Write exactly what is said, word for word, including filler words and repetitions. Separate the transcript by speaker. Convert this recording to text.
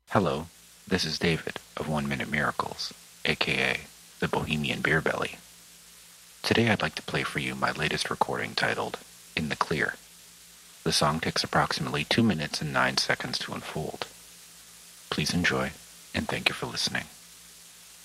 Speaker 1: Hello, this is David of One Minute Miracles, aka the Bohemian Beer Belly. Today I'd like to play for you my latest recording titled In the Clear. The song takes approximately two minutes and nine seconds to unfold. Please enjoy, and thank you for listening.